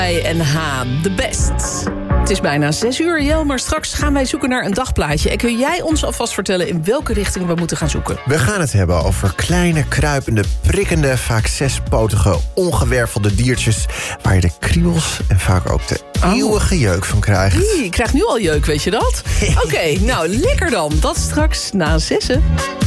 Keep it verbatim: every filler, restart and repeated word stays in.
En H, the best. Het is bijna zes uur, Jel, maar straks gaan wij zoeken naar een dagplaatje. En kun jij ons alvast vertellen in welke richting we moeten gaan zoeken? We gaan het hebben over kleine, kruipende, prikkende, vaak zespotige, ongewervelde diertjes, waar je de kriebels en vaak ook de Oh. eeuwige jeuk van krijgt. Ie, ik krijg nu al jeuk, weet je dat? Oké, okay, nou lekker dan. Dat straks na zessen.